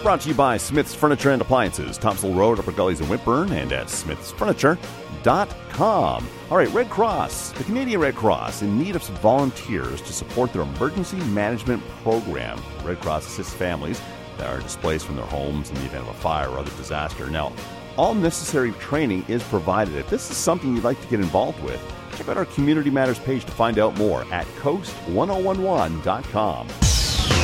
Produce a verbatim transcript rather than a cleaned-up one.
brought to you by Smith's Furniture and Appliances, Thompson Road, Upper Gullies in Whitburn, and at smiths furniture dot com. All right, Red Cross, the Canadian Red Cross, in need of some volunteers to support their emergency management program. Red Cross assists families that are displaced from their homes in the event of a fire or other disaster. Now, all necessary training is provided. If this is something you'd like to get involved with, check out our Community Matters page to find out more at coast ten eleven dot com.